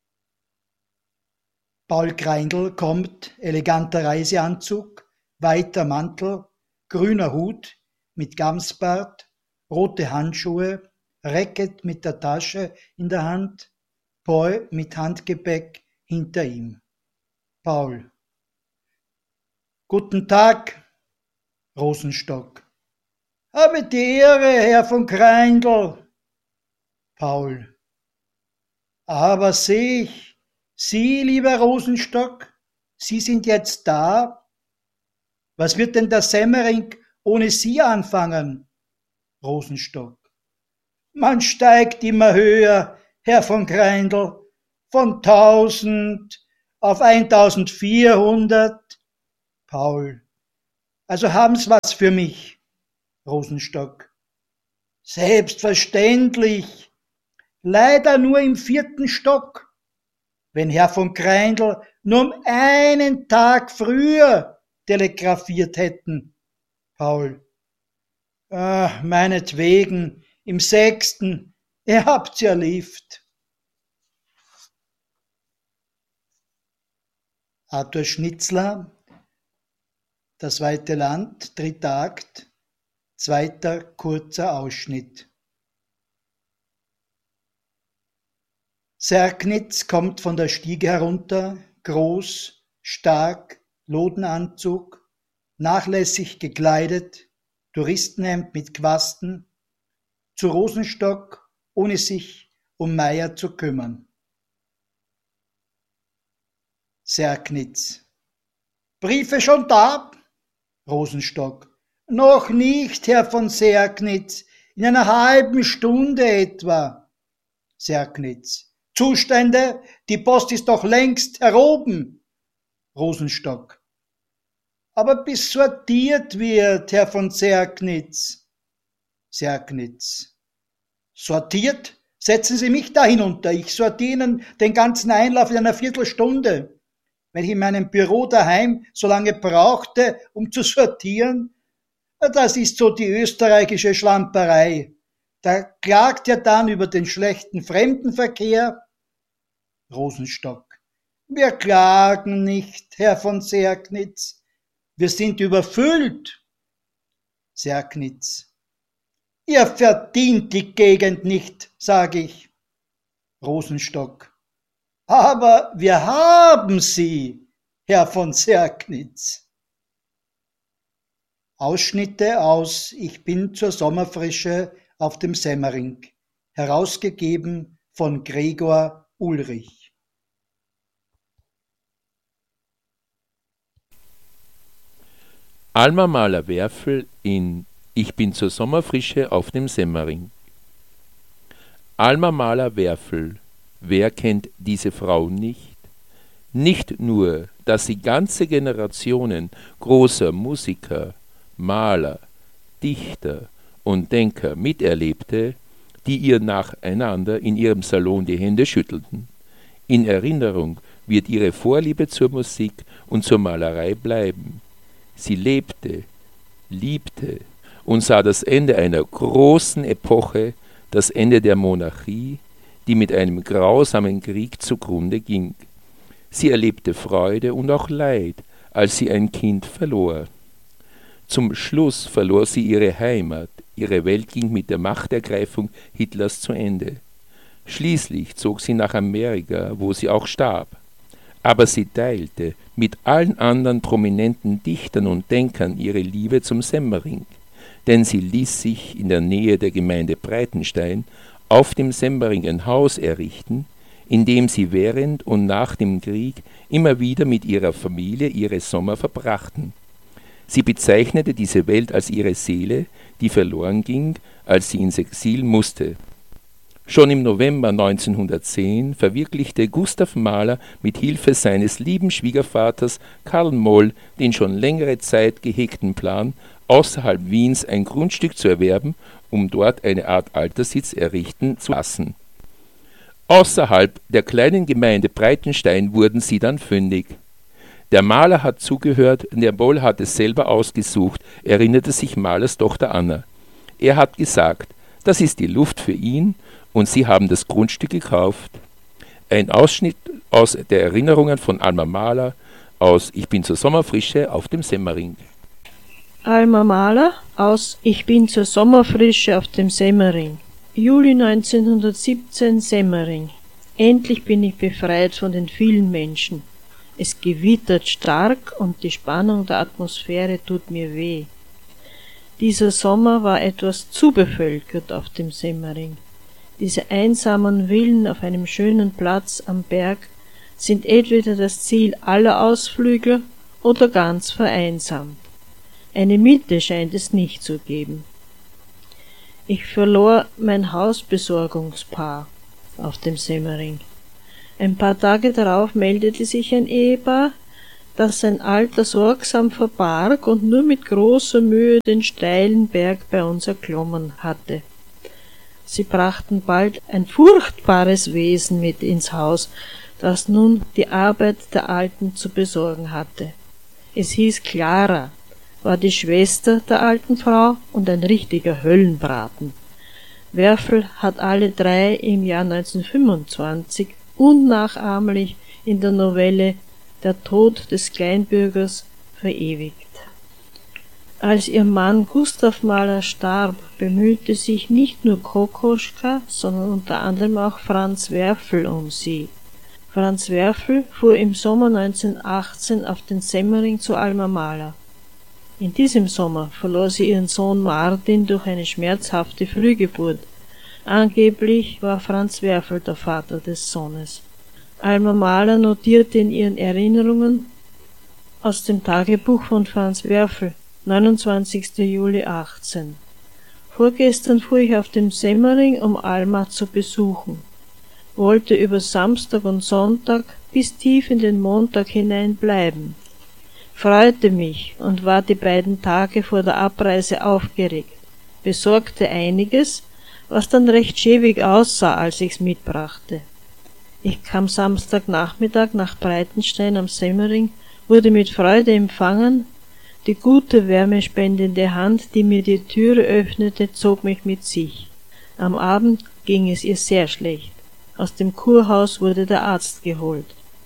Paul Greindl kommt, eleganter Reiseanzug, weiter Mantel, grüner Hut mit Gamsbart, rote Handschuhe, Racket mit der Tasche in der Hand, Paul mit Handgepäck hinter ihm. Paul. Guten Tag, Rosenstock. Habe die Ehre, Herr von Greindl. Paul. Aber seh ich, Sie, lieber Rosenstock, Sie sind jetzt da? Was wird denn der Semmering ohne Sie anfangen? Rosenstock. Man steigt immer höher, Herr von Greindl, von 1000 auf 1400. Paul. Also haben's was für mich, Rosenstock. Selbstverständlich. Leider nur im 4. Stock. Wenn Herr von Greindl nur um einen Tag früher telegrafiert hätten. Paul. Meinetwegen, im 6. Ihr habt's ja Lift. Arthur Schnitzler, Das weite Land, 3. Akt, 2. kurzer Ausschnitt. Sergnitz kommt von der Stiege herunter, groß, stark, Lodenanzug, nachlässig gekleidet, Touristenhemd mit Quasten, zu Rosenstock, ohne sich um Meier zu kümmern. Sergnitz. Briefe schon da? Rosenstock. Noch nicht, Herr von Sergnitz, in einer halben Stunde etwa. Sergnitz. Zustände, die Post ist doch längst heroben. Rosenstock. Aber bis sortiert wird, Herr von Sergnitz. Sergnitz. Sortiert? Setzen Sie mich da hinunter. Ich sortiere Ihnen den ganzen Einlauf in einer Viertelstunde. Wenn ich in meinem Büro daheim so lange brauchte, um zu sortieren, das ist so die österreichische Schlamperei. Da klagt er dann über den schlechten Fremdenverkehr. Rosenstock. Wir klagen nicht, Herr von Sergnitz. Wir sind überfüllt. Sergnitz. Ihr verdient die Gegend nicht, sage ich. Rosenstock. Aber wir haben sie, Herr von Sergnitz. Ausschnitte aus Ich bin zur Sommerfrische auf dem Semmering, herausgegeben von Gregor Ulrich. Alma Mahler-Werfel in Ich bin zur Sommerfrische auf dem Semmering. Alma Mahler-Werfel, wer kennt diese Frau nicht? Nicht nur, dass sie ganze Generationen großer Musiker, Maler, Dichter und Denker miterlebte, die ihr nacheinander in ihrem Salon die Hände schüttelten. In Erinnerung wird ihre Vorliebe zur Musik und zur Malerei bleiben. Sie lebte, liebte und sah das Ende einer großen Epoche, das Ende der Monarchie, die mit einem grausamen Krieg zugrunde ging. Sie erlebte Freude und auch Leid, als sie ein Kind verlor. Zum Schluss verlor sie ihre Heimat, ihre Welt ging mit der Machtergreifung Hitlers zu Ende. Schließlich zog sie nach Amerika, wo sie auch starb. Aber sie teilte mit allen anderen prominenten Dichtern und Denkern ihre Liebe zum Semmering, denn sie ließ sich in der Nähe der Gemeinde Breitenstein auf dem Semmering ein Haus errichten, in dem sie während und nach dem Krieg immer wieder mit ihrer Familie ihre Sommer verbrachten. Sie bezeichnete diese Welt als ihre Seele, die verloren ging, als sie ins Exil musste. Schon im November 1910 verwirklichte Gustav Mahler mit Hilfe seines lieben Schwiegervaters Karl Moll den schon längere Zeit gehegten Plan, außerhalb Wiens ein Grundstück zu erwerben, um dort eine Art Alterssitz errichten zu lassen. Außerhalb der kleinen Gemeinde Breitenstein wurden sie dann fündig. Der Maler hat zugehört, der Moll hat es selber ausgesucht, erinnerte sich Mahlers Tochter Anna. Er hat gesagt, das ist die Luft für ihn, und sie haben das Grundstück gekauft. Ein Ausschnitt aus der Erinnerungen von Alma Mahler aus Ich bin zur Sommerfrische auf dem Semmering. Alma Mahler aus Ich bin zur Sommerfrische auf dem Semmering. Juli 1917 Semmering. Endlich bin ich befreit von den vielen Menschen. Es gewittert stark und die Spannung der Atmosphäre tut mir weh. Dieser Sommer war etwas zu bevölkert auf dem Semmering. Diese einsamen Villen auf einem schönen Platz am Berg sind entweder das Ziel aller Ausflügler oder ganz vereinsamt. Eine Mitte scheint es nicht zu geben. Ich verlor mein Hausbesorgungspaar auf dem Semmering. Ein paar Tage darauf meldete sich ein Ehepaar, das sein Alter sorgsam verbarg und nur mit großer Mühe den steilen Berg bei uns erklommen hatte. Sie brachten bald ein furchtbares Wesen mit ins Haus, das nun die Arbeit der Alten zu besorgen hatte. Es hieß Clara, war die Schwester der alten Frau und ein richtiger Höllenbraten. Werfel hat alle drei im Jahr 1925 unnachahmlich in der Novelle Der Tod des Kleinbürgers verewigt. Als ihr Mann Gustav Mahler starb, bemühte sich nicht nur Kokoschka, sondern unter anderem auch Franz Werfel um sie. Franz Werfel fuhr im Sommer 1918 auf den Semmering zu Alma Mahler. In diesem Sommer verlor sie ihren Sohn Martin durch eine schmerzhafte Frühgeburt. Angeblich war Franz Werfel der Vater des Sohnes. Alma Mahler notierte in ihren Erinnerungen aus dem Tagebuch von Franz Werfel, 29. Juli 18. Vorgestern fuhr ich auf dem Semmering, um Alma zu besuchen. Wollte über Samstag und Sonntag bis tief in den Montag hinein bleiben. Freute mich und war die beiden Tage vor der Abreise aufgeregt, besorgte einiges, was dann recht schäbig aussah, als ich's mitbrachte. Ich kam Samstagnachmittag nach Breitenstein am Semmering, wurde mit Freude empfangen, die gute wärmespendende Hand, die mir die Türe öffnete, zog mich mit sich. Am Abend ging es ihr sehr schlecht. Aus dem Kurhaus wurde der Arzt geholt.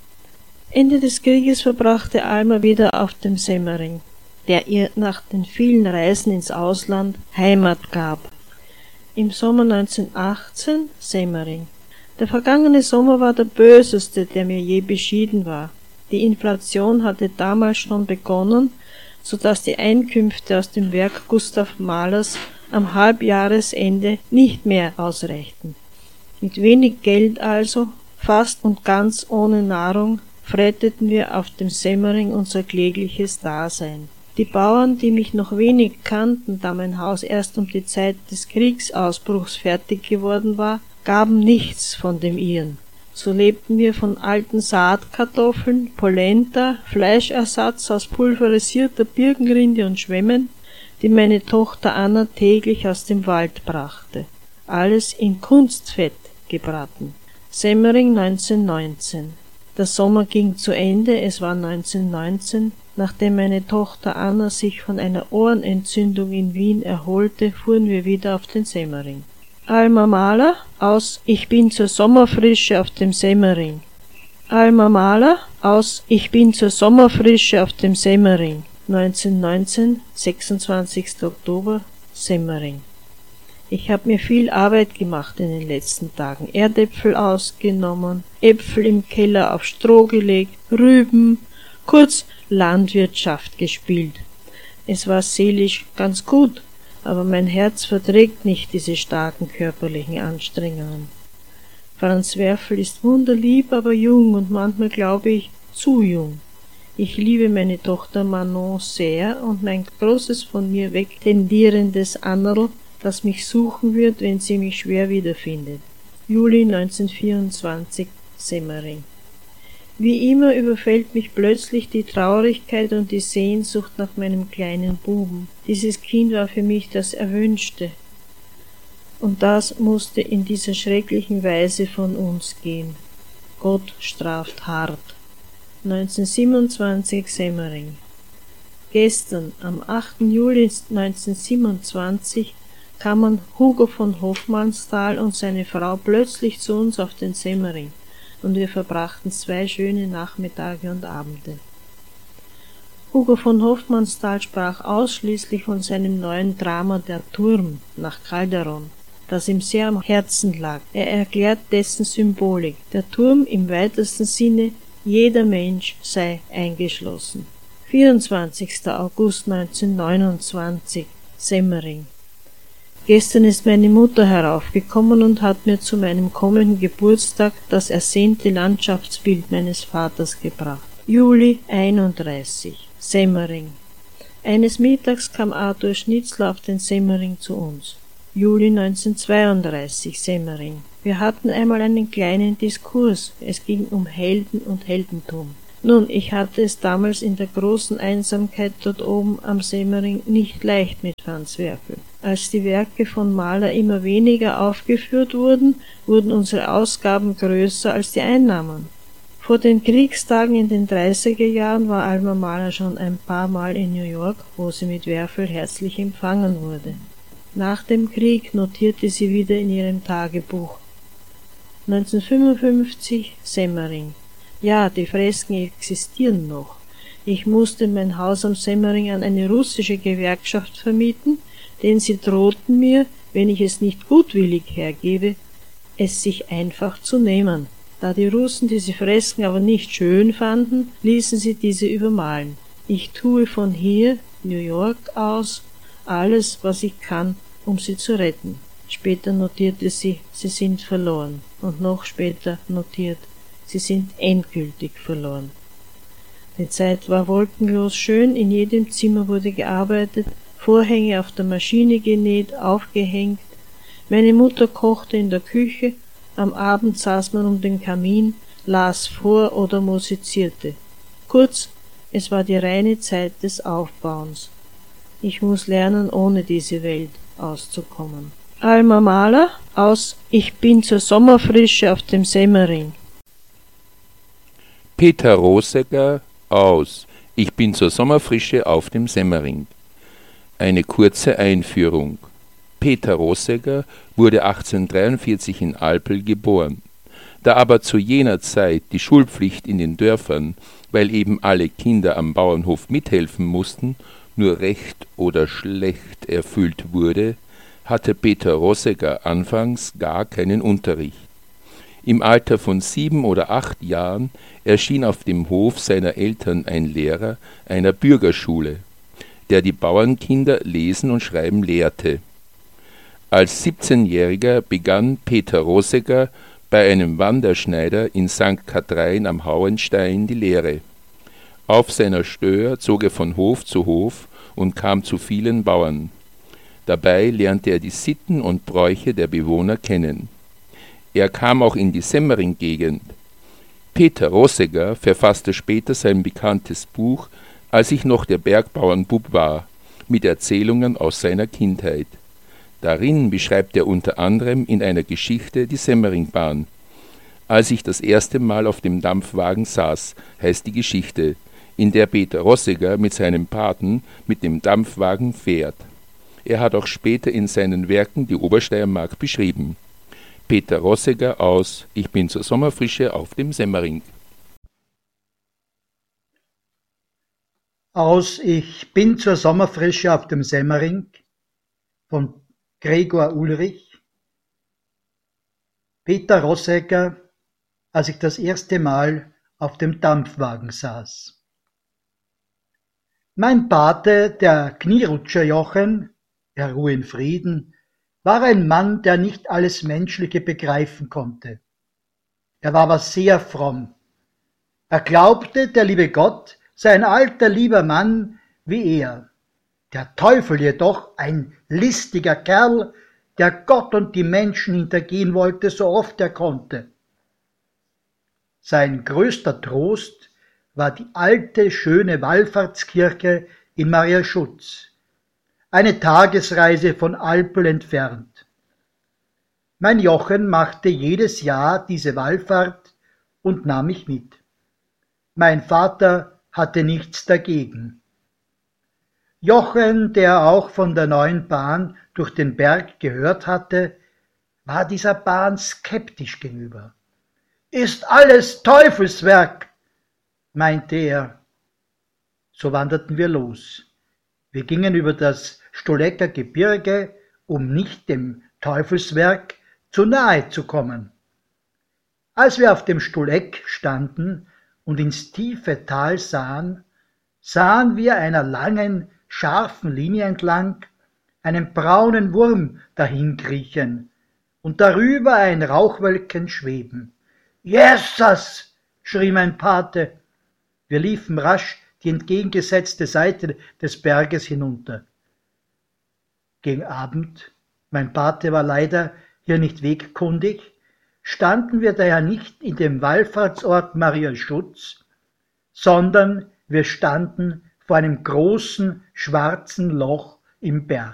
Ende des Krieges verbrachte Alma wieder auf dem Semmering, der ihr nach den vielen Reisen ins Ausland Heimat gab. Im Sommer 1918 Semmering. Der vergangene Sommer war der böseste, der mir je beschieden war. Die Inflation hatte damals schon begonnen, so dass die Einkünfte aus dem Werk Gustav Mahlers am Halbjahresende nicht mehr ausreichten. Mit wenig Geld also, fast und ganz ohne Nahrung, fretteten wir auf dem Semmering unser klägliches Dasein. Die Bauern, die mich noch wenig kannten, da mein Haus erst um die Zeit des Kriegsausbruchs fertig geworden war, gaben nichts von dem ihren. So lebten wir von alten Saatkartoffeln, Polenta, Fleischersatz aus pulverisierter Birkenrinde und Schwemmen, die meine Tochter Anna täglich aus dem Wald brachte. Alles in Kunstfett gebraten. Semmering 1919. Der Sommer ging zu Ende, es war 1919. Nachdem meine Tochter Anna sich von einer Ohrenentzündung in Wien erholte, fuhren wir wieder auf den Semmering. Alma Mahler aus Ich bin zur Sommerfrische auf dem Semmering. Alma Mahler aus Ich bin zur Sommerfrische auf dem Semmering. 1919, 26. Oktober, Semmering. Ich habe mir viel Arbeit gemacht in den letzten Tagen. Erdäpfel ausgenommen, Äpfel im Keller auf Stroh gelegt, Rüben, kurz Landwirtschaft gespielt. Es war seelisch ganz gut, aber mein Herz verträgt nicht diese starken körperlichen Anstrengungen. Franz Werfel ist wunderlieb, aber jung und manchmal glaube ich, zu jung. Ich liebe meine Tochter Manon sehr und mein großes von mir weg tendierendes Annerl, das mich suchen wird, wenn sie mich schwer wiederfindet. Juli 1924, Semmering. Wie immer überfällt mich plötzlich die Traurigkeit und die Sehnsucht nach meinem kleinen Buben. Dieses Kind war für mich das Erwünschte. Und das musste in dieser schrecklichen Weise von uns gehen. Gott straft hart. 1927 Semmering. Gestern, am 8. Juli 1927, kamen Hugo von Hofmannsthal und seine Frau plötzlich zu uns auf den Semmering, und wir verbrachten 2 schöne Nachmittage und Abende. Hugo von Hofmannsthal sprach ausschließlich von seinem neuen Drama Der Turm nach Calderon, das ihm sehr am Herzen lag. Er erklärt dessen Symbolik. Der Turm im weitesten Sinne, jeder Mensch sei eingeschlossen. 24. August 1929, Semmering. Gestern ist meine Mutter heraufgekommen und hat mir zu meinem kommenden Geburtstag das ersehnte Landschaftsbild meines Vaters gebracht. Juli 31, Semmering. Eines Mittags kam Arthur Schnitzler auf den Semmering zu uns. Juli 1932, Semmering. Wir hatten einmal einen kleinen Diskurs. Es ging um Helden und Heldentum. Nun, ich hatte es damals in der großen Einsamkeit dort oben am Semmering nicht leicht mit Franz Werfel. Als die Werke von Mahler immer weniger aufgeführt wurden, wurden unsere Ausgaben größer als die Einnahmen. Vor den Kriegstagen in den 30er Jahren war Alma Mahler schon ein paar Mal in New York, wo sie mit Werfel herzlich empfangen wurde. Nach dem Krieg notierte sie wieder in ihrem Tagebuch: 1955 Semmering. Ja, die Fresken existieren noch. Ich musste mein Haus am Semmering an eine russische Gewerkschaft vermieten, denn sie drohten mir, wenn ich es nicht gutwillig hergebe, es sich einfach zu nehmen. Da die Russen diese Fresken aber nicht schön fanden, ließen sie diese übermalen. Ich tue von hier, New York aus, alles, was ich kann, um sie zu retten. Später notierte sie, sie sind verloren. Und noch später notiert, sie sind endgültig verloren. Die Zeit war wolkenlos schön, in jedem Zimmer wurde gearbeitet, Vorhänge auf der Maschine genäht, aufgehängt. Meine Mutter kochte in der Küche, am Abend saß man um den Kamin, las vor oder musizierte. Kurz, es war die reine Zeit des Aufbauens. Ich muss lernen, ohne diese Welt auszukommen. Alma Mahler aus Ich bin zur Sommerfrische auf dem Semmering. Peter Rosegger aus Ich bin zur Sommerfrische auf dem Semmering. Eine kurze Einführung. Peter Rosegger wurde 1843 in Alpel geboren. Da aber zu jener Zeit die Schulpflicht in den Dörfern, weil eben alle Kinder am Bauernhof mithelfen mussten, nur recht oder schlecht erfüllt wurde, hatte Peter Rosegger anfangs gar keinen Unterricht. Im Alter von 7 oder 8 Jahren erschien auf dem Hof seiner Eltern ein Lehrer einer Bürgerschule, der die Bauernkinder lesen und schreiben lehrte. Als 17-Jähriger begann Peter Rosegger bei einem Wanderschneider in St. Kathrein am Hauenstein die Lehre. Auf seiner Stör zog er von Hof zu Hof und kam zu vielen Bauern. Dabei lernte er die Sitten und Bräuche der Bewohner kennen. Er kam auch in die Semmering-Gegend. Peter Rosegger verfasste später sein bekanntes Buch Als ich noch der Bergbauernbub war, mit Erzählungen aus seiner Kindheit. Darin beschreibt er unter anderem in einer Geschichte die Semmeringbahn. Als ich das erste Mal auf dem Dampfwagen saß, heißt die Geschichte, in der Peter Rosegger mit seinem Paten mit dem Dampfwagen fährt. Er hat auch später in seinen Werken die Obersteiermark beschrieben. Peter Rosegger aus Ich bin zur Sommerfrische auf dem Semmering. Aus Ich bin zur Sommerfrische auf dem Semmering von Gregor Ulrich. Peter Rosegger, als ich das erste Mal auf dem Dampfwagen saß. Mein Pate, der Knierutscher Jochen, er ruhe in Frieden, war ein Mann, der nicht alles Menschliche begreifen konnte. Er war aber sehr fromm. Er glaubte, der liebe Gott sei ein alter, lieber Mann wie er. Der Teufel jedoch, ein listiger Kerl, der Gott und die Menschen hintergehen wollte, so oft er konnte. Sein größter Trost war die alte, schöne Wallfahrtskirche in Mariaschutz, eine Tagesreise von Alpel entfernt. Mein Jochen machte jedes Jahr diese Wallfahrt und nahm mich mit. Mein Vater hatte nichts dagegen. Jochen, der auch von der neuen Bahn durch den Berg gehört hatte, war dieser Bahn skeptisch gegenüber. »Ist alles Teufelswerk«, meinte er. So wanderten wir los. Wir gingen über das Stolecker Gebirge, um nicht dem Teufelswerk zu nahe zu kommen. Als wir auf dem Stoleck standen und ins tiefe Tal sahen, sahen wir einer langen, scharfen Linie entlang einen braunen Wurm dahinkriechen und darüber ein Rauchwölkchen schweben. »Jesus«, schrie mein Pate. Wir liefen rasch die entgegengesetzte Seite des Berges hinunter. Gegen Abend, mein Pate war leider hier nicht wegkundig, standen wir daher nicht in dem Wallfahrtsort Mariaschutz, sondern wir standen vor einem großen schwarzen Loch im Berg.